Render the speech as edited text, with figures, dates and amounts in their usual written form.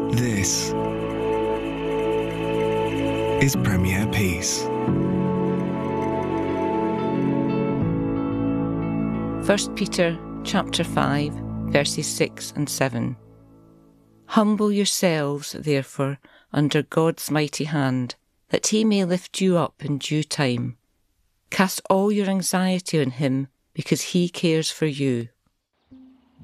This is Premier Peace. 1 Peter chapter 5, verses 6 and 7. Humble yourselves, therefore, under God's mighty hand, that he may lift you up in due time. Cast all your anxiety on him, because he cares for you.